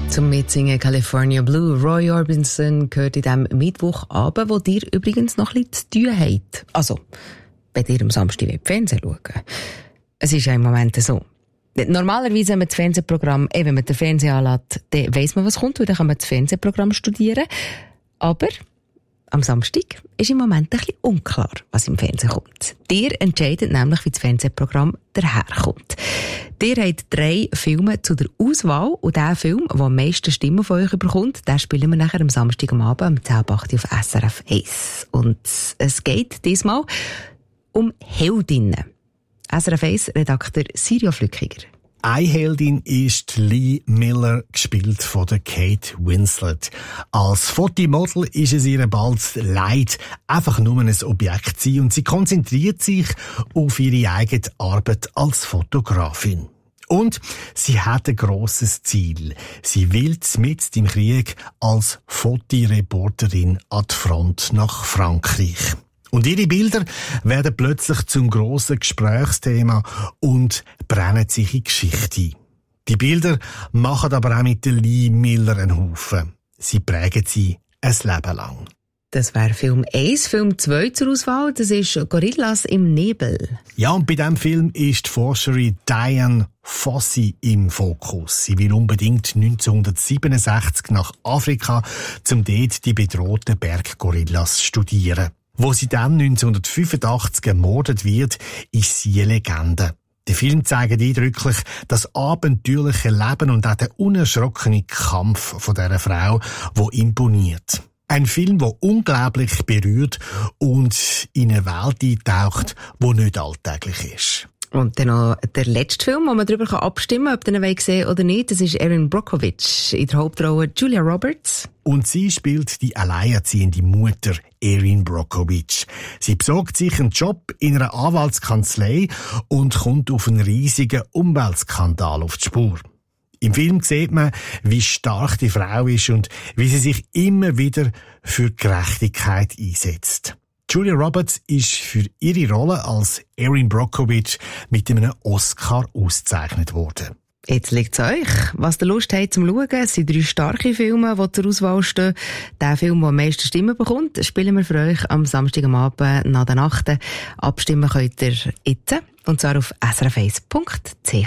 Zum Mitsingen California Blue. Roy Orbison gehört in diesem Mittwochabend, wo dir übrigens noch ein bisschen zu tun habt. Also, wenn ihr am Samstag Fernsehen schaut. Es ist ja im Moment so. Normalerweise, wenn man das Fernsehprogramm, wenn man den Fernseher anlässt, dann weiss man, was kommt, weil dann kann man das Fernsehprogramm studieren. Aber am Samstag ist im Moment ein bisschen unklar, was im Fernsehen kommt. Ihr entscheidet nämlich, wie das Fernsehprogramm daherkommt. Ihr habt 3 Filme zu der Auswahl und der Film, der am meisten Stimmen von euch bekommt, den spielen wir nachher am Samstag am Abend um 10:08 auf SRF 1. Und es geht diesmal um Heldinnen. SRF 1 Redakteur Sirio Flückiger. Eine Heldin ist Lee Miller, gespielt von der Kate Winslet. Als Fotomodel ist es ihr bald leid, einfach nur ein Objekt zu sein, und sie konzentriert sich auf ihre eigene Arbeit als Fotografin. Und sie hat ein grosses Ziel. Sie will mit im Krieg als Fotoreporterin an die Front nach Frankreich. Und ihre Bilder werden plötzlich zum grossen Gesprächsthema und brennen sich in Geschichte ein. Die Bilder machen aber auch mit der Lee Miller einen Haufen. Sie prägen sie ein Leben lang. Das wäre Film 1. Film 2 zur Auswahl, das ist Gorillas im Nebel. Ja, und bei diesem Film ist die Forscherin Diane Fossey im Fokus. Sie will unbedingt 1967 nach Afrika, um dort die bedrohten Berggorillas zu studieren. Wo sie dann 1985 ermordet wird, ist sie eine Legende. Der Film zeigt eindrücklich das abenteuerliche Leben und auch den unerschrockenen Kampf von dieser Frau, der imponiert. Ein Film, der unglaublich berührt und in eine Welt eintaucht, die nicht alltäglich ist. Und dann noch der letzte Film, wo man darüber abstimmen kann, ob ihr ihn sehen oder nicht, das ist Erin Brockovich, in der Hauptrolle Julia Roberts. Und sie spielt die alleinerziehende Mutter Erin Brockovich. Sie besorgt sich einen Job in einer Anwaltskanzlei und kommt auf einen riesigen Umweltskandal auf die Spur. Im Film sieht man, wie stark die Frau ist und wie sie sich immer wieder für Gerechtigkeit einsetzt. Julia Roberts ist für ihre Rolle als Erin Brockovich mit einem Oscar ausgezeichnet worden. Jetzt liegt es euch. Was ihr Lust habt zum Schauen, es sind 3 starke Filme, die zur Auswahl stehen. Der Film, der am meisten Stimmen bekommt, spielen wir für euch am Samstag am Abend nach der Nacht. Abstimmen könnt ihr jetzt, und zwar auf srf1.ch.